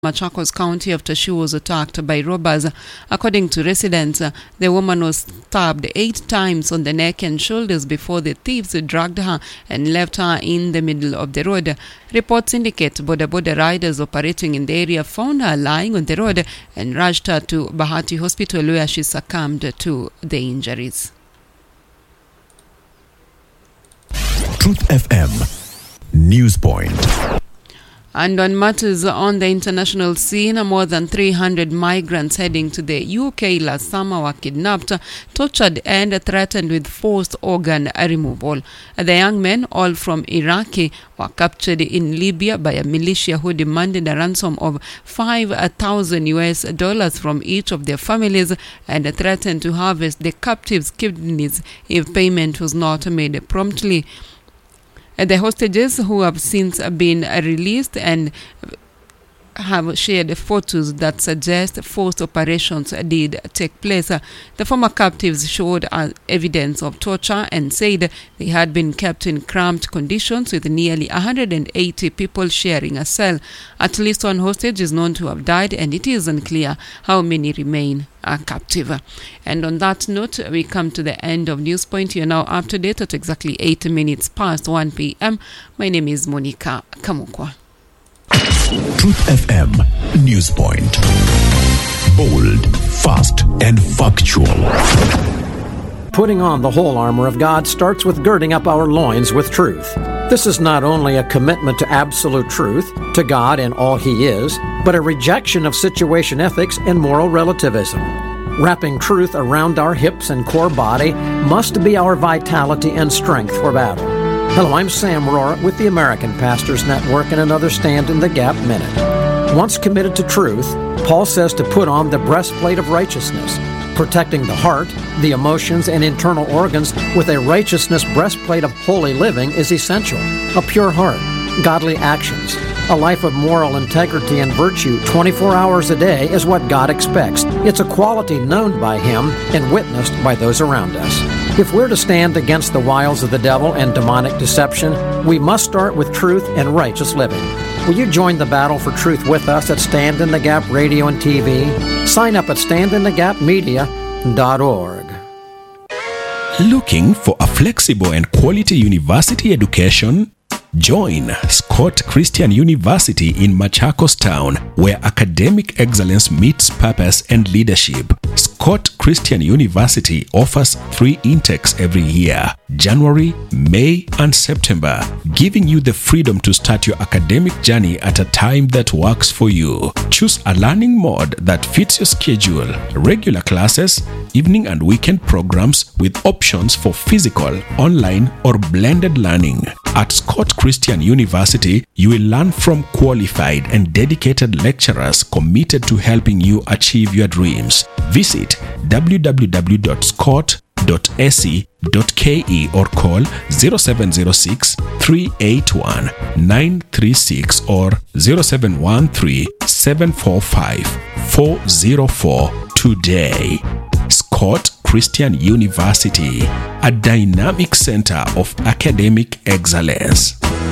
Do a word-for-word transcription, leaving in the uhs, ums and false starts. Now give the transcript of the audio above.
Machakos County after she was attacked by robbers. According to residents, the woman was stabbed eight times on the neck and shoulders before the thieves dragged her and left her in the middle of the road. Reports indicate Boda Boda riders operating in the area found her lying on the road and rushed her to Bahati Hospital, where she succumbed to the injuries. Truth F M News Point. And on matters on the international scene, more than three hundred migrants heading to the U K last summer were kidnapped, tortured and threatened with forced organ removal. The young men, all from Iraq, were captured in Libya by a militia who demanded a ransom of five thousand U S dollars from each of their families and threatened to harvest the captives' kidneys if payment was not made promptly. The hostages, who have since been released and have shared photos that suggest forced operations did take place. The former captives showed evidence of torture and said they had been kept in cramped conditions with nearly one hundred eighty people sharing a cell. At least one hostage is known to have died, and it is unclear how many remain are captive. And on that note, we come to the end of Newspoint. You are now up to date at exactly eight minutes past one p.m. My name is Monica Kamukwa. Truth F M News Point. Bold, fast, and factual. Putting on the whole armor of God starts with girding up our loins with truth. This is not only a commitment to absolute truth, to God and all He is, but a rejection of situation ethics and moral relativism. Wrapping truth around our hips and core body must be our vitality and strength for battle. Hello, I'm Sam Rohrer with the American Pastors Network and another Stand in the Gap Minute. Once committed to truth, Paul says to put on the breastplate of righteousness. Protecting the heart, the emotions, and internal organs with a righteousness breastplate of holy living is essential. A pure heart, godly actions, a life of moral integrity and virtue twenty-four hours a day is what God expects. It's a quality known by Him and witnessed by those around us. If we're to stand against the wiles of the devil and demonic deception, we must start with truth and righteous living. Will you join the battle for truth with us at Stand in the Gap Radio and T V? Sign up at stand in the gap media dot org. Looking for a flexible and quality university education? Join Scott Christian University in Machakos Town, where academic excellence meets purpose and leadership. Scott Christian University offers three intakes every year: January, May, and September, giving you the freedom to start your academic journey at a time that works for you. Choose a learning mode that fits your schedule: regular classes, evening and weekend programs with options for physical, online, or blended learning. At Scott Christian University, you will learn from qualified and dedicated lecturers committed to helping you achieve your dreams. Visit w w w dot scott dot a c dot k e or call zero seven zero six, three eight one, nine three six or zero seven one three, seven four five, four zero four today. Scott Christian University, a dynamic center of academic excellence.